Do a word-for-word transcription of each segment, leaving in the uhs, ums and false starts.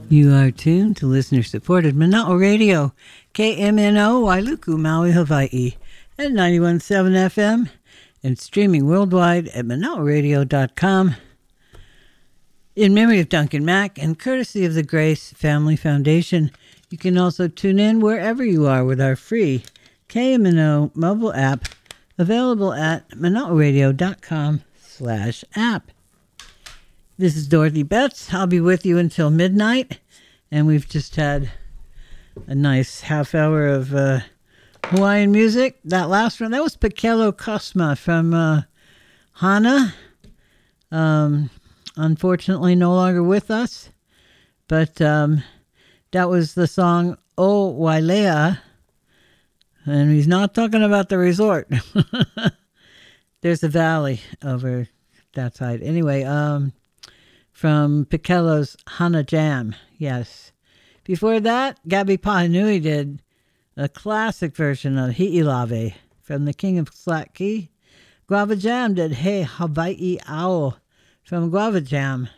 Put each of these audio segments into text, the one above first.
You are tuned to listener-supported Manaʻo Radio, K M N O, Wailuku, Maui, Hawaii, at ninety-one point seven F M, and streaming worldwide at manaʻo radio dot com. In memory of Duncan Mack and courtesy of the Grace Family Foundation, you can also tune in wherever you are with our free K M N O mobile app, available at manaʻo radio dot com slash app. This is Dorothy Betts. I'll be with you until midnight, and we've just had a nice half hour of uh, Hawaiian music. That last one, that was Pekelo Cosma from uh, Hana. Um, unfortunately, no longer with us, but um, that was the song O Wailea, and he's not talking about the resort. There's a valley over that side. Anyway, um... from Pekelo's Hana Jam, yes. Before that, Gabi Pahanui did a classic version of Hi'ilave from the King of Slack Key. Guava Jam did He Hawaii Ao from Guava Jam.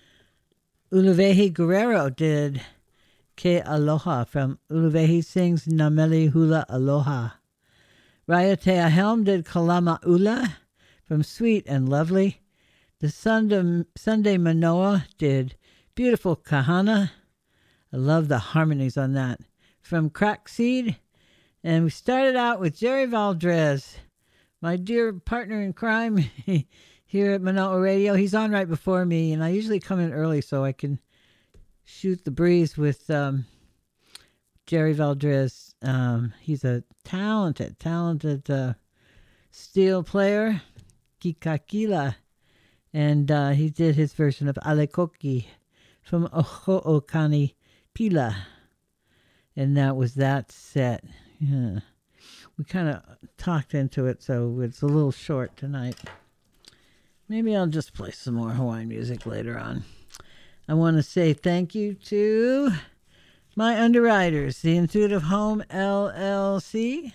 Uluvehi Guerrero did Ke Aloha from Uluvehi Sings Nameli Hula Aloha. Raiatea Helm did Kalama Ula from Sweet and Lovely. The Sunday, Sunday Manoa did Beautiful Kahana. I love the harmonies on that. From Crack Seed. And we started out with Jerry Valdez, my dear partner in crime here at Manaʻo Radio. He's on right before me, and I usually come in early so I can shoot the breeze with um, Jerry Valdez. Um, he's a talented, talented uh, steel player. Kikakila. And uh, he did his version of Alekoki from Oho'okani Pila. And that was that set. Yeah. We kind of talked into it, so it's a little short tonight. Maybe I'll just play some more Hawaiian music later on. I want to say thank you to my underwriters, the Intuitive Home L L C.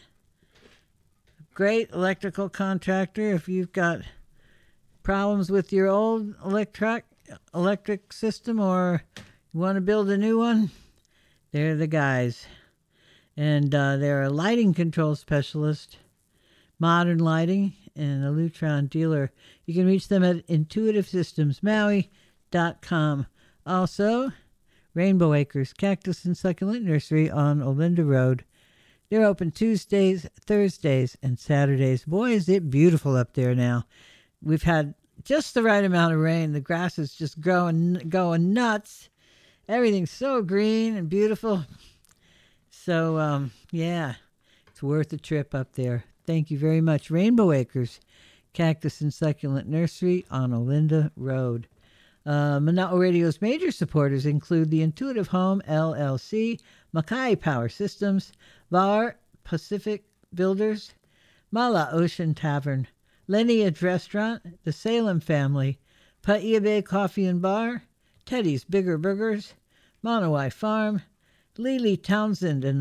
Great electrical contractor. If you've got problems with your old electric electric system or you want to build a new one, they're the guys. And uh, they're a lighting control specialist, modern lighting, and a Lutron dealer. You can reach them at intuitive systems maui dot com. Also, Rainbow Acres Cactus and Succulent Nursery on Olinda Road. They're open Tuesdays, Thursdays, and Saturdays. Boy, is it beautiful up there now. We've had just the right amount of rain. The grass is just growing, going nuts. Everything's so green and beautiful. So, um, yeah, it's worth a trip up there. Thank you very much. Rainbow Acres Cactus and Succulent Nursery on Olinda Road. Uh, Manaʻo Radio's major supporters include the Intuitive Home L L C, Makai Power Systems, V A R Pacific Builders, Mala Ocean Tavern, Lineage Restaurant, the Salem Family, Paia Bay Coffee and Bar, Teddy's Bigger Burgers, Monowai Farm, Lily Townsend and